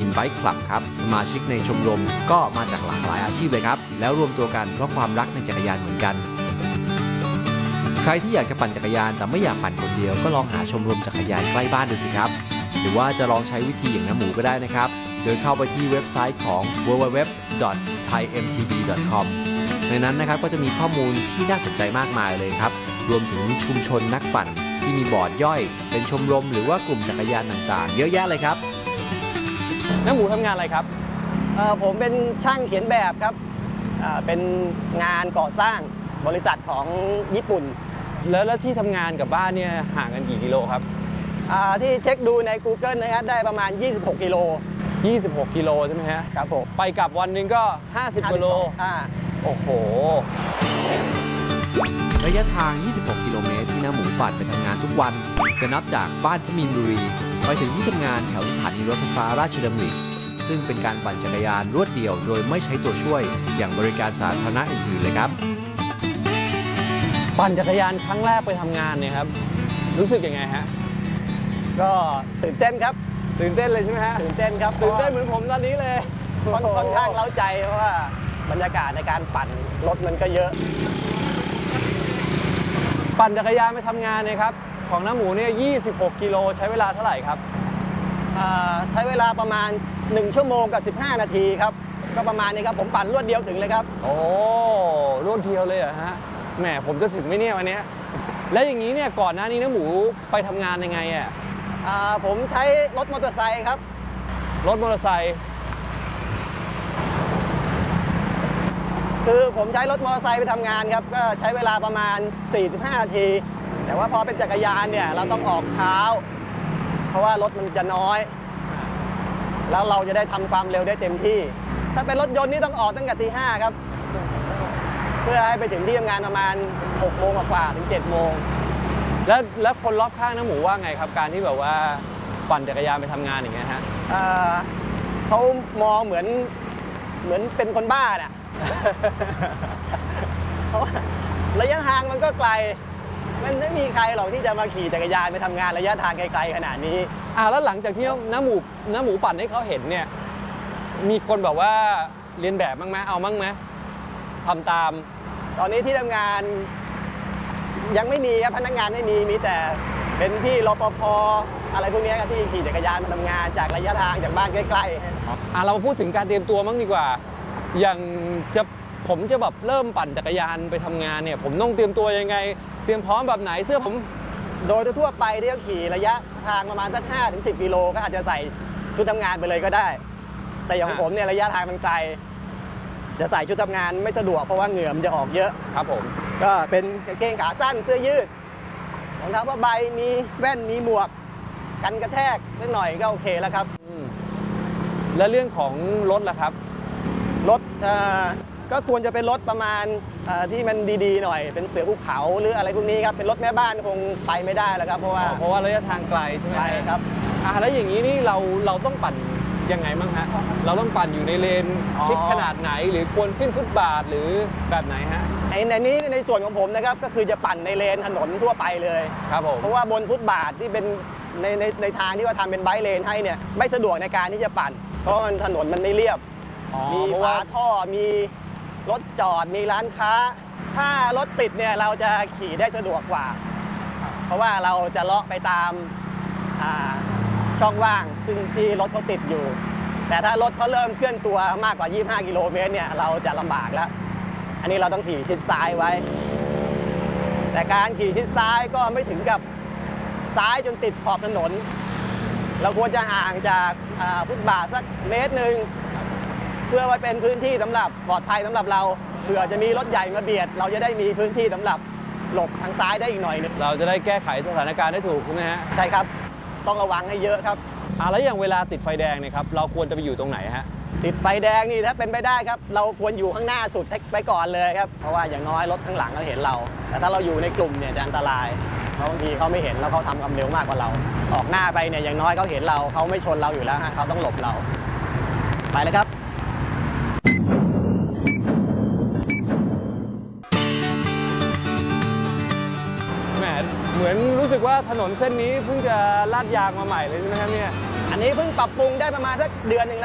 ไบค์คลับครับสมาชิกในชมรมก็มาจากหลากหลายอาชีพเลยครับแล้วรวมตัวกันเพราะความรักในจักรยานเหมือนกันใครที่อยากจะปั่นจักรยานแต่ไม่อยากปั่นคนเดียวก็ลองหาชมรมจักรยานใกล้บ้านดูสิครับหรือว่าจะลองใช้วิธีอย่างน้าหมูก็ได้นะครับโดยเข้าไปที่เว็บไซต์ของ www.thaimtb.com ในนั้นนะครับก็จะมีข้อมูลที่น่าสนใจมากมายเลยครับรวมถึงชุมชนนักปั่นที่มีบอร์ดย่อยเป็นชมรมหรือว่ากลุ่มจักรยานต่างๆเยอะแยะเลยครับน้าหมูทำงานอะไรครับผมเป็นช่างเขียนแบบครับเป็นงานก่อสร้างบริษัทของญี่ปุ่นแล้วที่ทำงานกับบ้านเนี่ยห่างกันกี่กิโลครับที่เช็คดูใน Google นะครับได้ประมาณ26กิโล 26กิโลใช่ไหมฮะครับผมไปกลับวันหนึ่งก็50กิโลโอ้โหระยะทาง26กิโลเมตรที่น้าหมูปั่นไปทำงานทุกวันจะนับจากบ้านที่มีนบุรีไปถึงที่ทำงานแถวสถานีรถไฟฟ้าราชดำริซึ่งเป็นการปั่นจักรยานรวดเดียวโดยไม่ใช้ตัวช่วยอย่างบริการสาธารณะอื่นๆเลยครับปั่นจักรยานครั้งแรกไปทำงานเนี่ยครับรู้สึกยังไงฮะก็ตื่นเต้นครับตื่นเต้นเลยใช่ไหมฮะตื่นเต้นครับตื่นเต้นเหมือนผมตอนนี้เลยค่อนข้างเร้าใจเพราะว่าบรรยากาศในการปั่นรถมันก็เยอะปั่นจักรยานไปทำงานเนี่ยครับของน้าหมูเนี่ย26กิโลใช้เวลาเท่าไหร่ครับใช้เวลาประมาณ1ชั่วโมงกับ15นาทีครับก็ประมาณนี้ครับผมปั่นรวดเดียวถึงเลยครับโอ้รวดเดียวเลยเหรอฮะแหมผมจะถึงไหมเนี่ยวันนี้แล้วอย่างนี้เนี่ยก่อนหน้านี้น้าหมูไปทำงานยังไงอ่ะผมใช้รถมอเตอร์ไซค์ครับรถมอเตอร์ไซค์คือผมใช้รถมอเตอร์ไซค์ไปทำงานครับก็ใช้เวลาประมาณ45นาทีแต่ว่าพอเป็นจักรยานเนี่ยเราต้องออกเช้าเพราะว่ารถมันจะน้อยแล้วเราจะได้ทำความเร็วได้เต็มที่ถ้าเป็นรถยนต์นี่ต้องออกตั้งแต่ตี 5ครับเพื่อให้ไปถึงที่ทำงานประมาณ6โมงกว่าถึง7โมงแล้วคนรอบข้างน้าหมูว่าไงครับการที่แบบว่าปั่นจักรยานไปทำงานอย่างเงี้ยฮะเขามองเหมือนเป็นคนบ้าน่ะเพราะว่าระยะทางมันก็ไกลมันไม่มีใครหรอกที่จะมาขี่จักรยานไปทำงานระยะทางไกลๆขนาดนี้แล้วหลังจากที่น้าหมูปั่นให้เขาเห็นเนี่ยมีคนแบบว่าเรียนแบบบ้างไหมเอาบ้างไหมทำตามตอนนี้ที่ทำงานยังไม่มีครับพนักงานไม่มีแต่เป็นพี่รปภอะไรพวกนี้ที่ขี่จักรยานมาทำงานจากระยะทางจากบ้านใกล้ๆเรามาพูดถึงการเตรียมตัวมั้งดีกว่าอย่างผมจะแบบเริ่มปั่นจักรยานไปทำงานเนี่ยผมต้องเตรียมตัวยังไงเตรียมพร้อมแบบไหนเสื้อผมโดยทั่วไปที่เขาขี่ระยะทางประมาณสัก5-10กิโลก็อาจจะใส่ชุดทำงานไปเลยก็ได้แต่อย่างผมเนี่ยระยะทางมันไกลจะใส่ชุดทำงานไม่สะดวกเพราะว่าเหงื่อมันจะออกเยอะครับผมก็เป็นกางเกงขาสั้นเสื้อยืดรองเท้าผ้าใบมีแว่นมีหมวกกันกระแทกนิดหน่อยก็โอเคแล้วครับและเรื่องของรถล่ะครับรถก็ควรจะเป็นรถประมาณที่มันดีๆหน่อยเป็นเสือภูเขาหรืออะไรพวกนี้ครับเป็นรถแม่บ้านคงไปไม่ได้แล้วครับเพราะว่าระยะทางไกลใช่ไหมครับแล้วอย่างนี้นี่เราต้องปั่นยังไงบ้างฮะเราต้องปั่นอยู่ในเลนชิดขนาดไหนหรือควรขึ้นฟุตบาทหรือแบบไหนฮะในส่วนของผมนะครับก็คือจะปั่นในเลนถนนทั่วไปเลยครับผมเพราะว่าบนฟุตบาทที่เป็นในทางที่ว่าทำเป็นไบค์เลนให้เนี่ยไม่สะดวกในการที่จะปั่นเพราะถนนมันไม่เรียบมีฝาท่อมีรถจอดมีร้านค้าถ้ารถติดเนี่ยเราจะขี่ได้สะดวกกว่าเพราะว่าเราจะเลาะไปตามช่องว่างซึ่งที่รถเขาติดอยู่แต่ถ้ารถเขาเริ่มเคลื่อนตัวมากกว่า25กิโลเมตรเนี่ยเราจะลำบากแล้วอันนี้เราต้องขี่ชิดซ้ายไว้แต่การขี่ชิดซ้ายก็ไม่ถึงกับซ้ายจนติดขอบถนนเราควรจะห่างจากฟุตบาทสักเมตรหนึ่งเพื่อไว้เป็นพื้นที่สำหรับปลอดภัยสำหรับเราเผื่อจะมีรถใหญ่มาเบียดเราจะได้มีพื้นที่สำหรับหลบทางซ้ายได้อีกหน่อยนึงเราจะได้แก้ไขสถานการณ์ได้ถูกใช่ไหมฮะใช่ครับต้องระวังให้เยอะครับแล้วอย่างเวลาติดไฟแดงเนี่ยครับเราควรจะไปอยู่ตรงไหนฮะติดไฟแดงนี่ถ้าเป็นไปได้ครับเราควรอยู่ข้างหน้าสุดไปก่อนเลยครับเพราะว่าอย่างน้อยรถข้างหลังเขาเห็นเราแต่ถ้าเราอยู่ในกลุ่มเนี่ยจะอันตรายเพราะบางทีเขาไม่เห็นแล้วเขาทำความเร็วมากกว่าเราออกหน้าไปเนี่ยอย่างน้อยเขาเห็นเราเขาไม่ชนเราอยู่แล้วฮะเขาต้องหลบเราไปเลยครับเหมือนรู้สึกว่าถนนเส้นนี้เพิ่งจะลาดยางมาใหม่เลยใช่ไหมครับเนี่ยอันนี้เพิ่งปรับปรุงได้ประมาณสักเดือนหนึ่งแล้ว